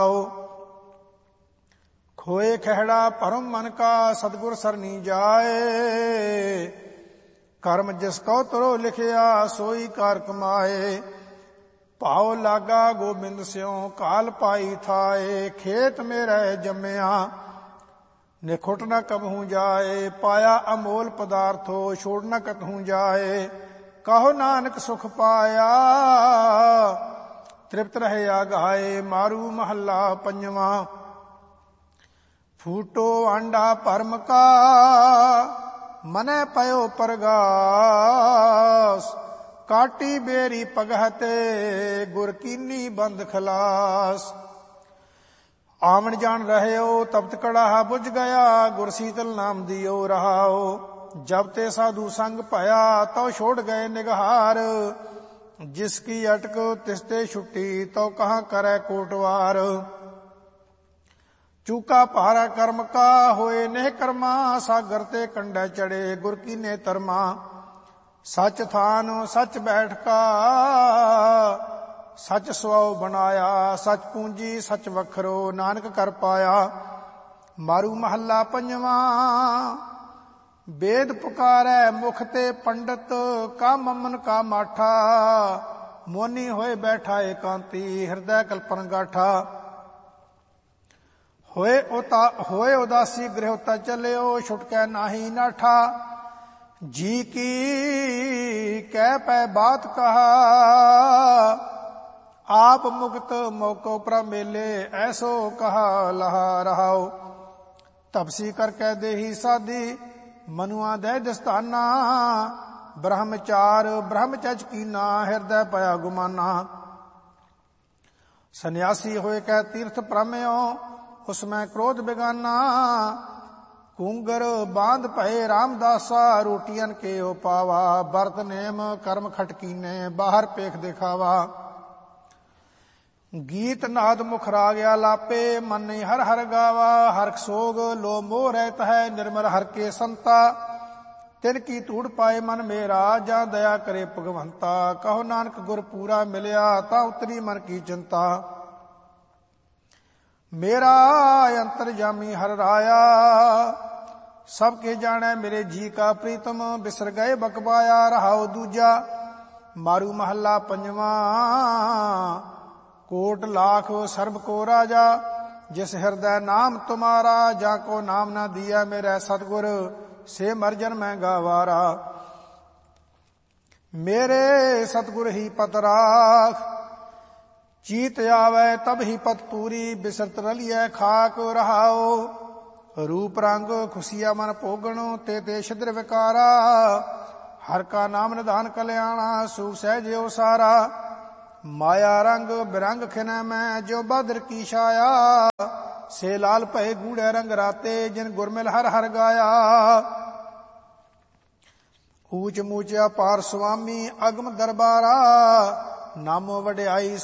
खोए खहड़ा परम मन का सतगुर सरनी जाए। कर्म जिसको तरो लिखिया सोई कार कमाए। भाव लागा गोबिंद स्यों काल पाई थाए। खेत में रह जम्या निखुट न कबहू जाए। पाया अमोल पदार्थो छोड़ न कतहू जाए। कहो नानक सुख पाया तृप्त रहे आगाए। मारू महला पंजवा। फूटो आंडा परम का मनै पयो परगास। काटी बेरी पगहते गुर कीनी बंद खलास। आवन जान रहे हो तप्त कड़ाहा बुझ गया। गुर शीतल नाम दियो रहाओ। जब ते साधु संग भया तो छोड़ गए निगहार। जिसकी अटक तिसते छुट्टी तो कहाँ करे कोटवार। चूका पहारा कर्म का होए नेह कर्मा। सागर ते कंडे चढ़े गुर की ने तरमा। सच थान सच बैठ का सच स्वभाव बनाया। सच पूंजी सच वखरो नानक कर पाया। मारू महला पंजवा। वेद पुकारै मुख ते पंडित का ममन का माठा। मोनी होए बैठा एकांती हृदय कल्पन गाठा। होए उदासी गृहता चलियो छुटकै नाही नाठा। जी की कह पै बात कहा आप मुक्त मौको पर मेले। ऐसो कहा लहा रहाओ। तपसी करके देही साधी मनुआ दे दस्ताना। ब्रह्मचार ब्रह्मचर्य कीना हृदय पया गुमाना। सन्यासी होए कै तीर्थ प्रमयो उसमें क्रोध बिगाना। कुंगर बांध भये रामदासा रोटियन के ओ पावा। बरत नेम कर्म खटकीने बाहर पेख दिखावा। गीत नाद मुख राग्या लापे मन नहीं हर हर गावा। हर सोग लो मोह रहता है निर्मल हर के संता। तिनकी तूड़ पाए मन मेरा जा दया करे भगवंता। कहो नानक गुर पूरा मिलिया ता उतरी मन की चिंता। मेरा अंतर्जामी हर राया सबके जाने मेरे जी का प्रीतम। बिसर गए बकबाया रहाओ दूजा। मारू महला पंजवा। कोट लाख सर्ब को राजा जिस हृदय नाम तुम्हारा। जाको नाम ना दिया मेरा सतगुर से मर्जन में गवारा। मेरे सतगुर ही पतराख चीत आवे तब ही पत पूरी। बिसरत रलिए खाक रहाओ। रूप रंग खुशिया मन भोगणो ते ते छिद्र विकारा। हर का नाम निधान कल्याणा सुख सहज सारा। माया रंग बिरंग खिन में जो बद्र की छाया। से लाल भय गूढ़े रंग राते जिन गुरमिल हर हर गाया। ऊंच मूच अपार स्वामी अगम दरबारा। नामो वड्याई